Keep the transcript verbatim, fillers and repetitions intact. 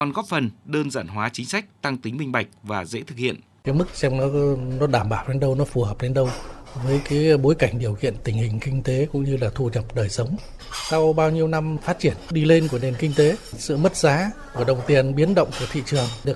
còn góp phần đơn giản hóa chính sách, tăng tính minh bạch và dễ thực hiện. Cái mức xem nó nó đảm bảo đến đâu, nó phù hợp đến đâu với cái bối cảnh điều kiện tình hình kinh tế cũng như là thu nhập đời sống. Sau bao nhiêu năm phát triển đi lên của nền kinh tế, sự mất giá của đồng tiền, biến động của thị trường được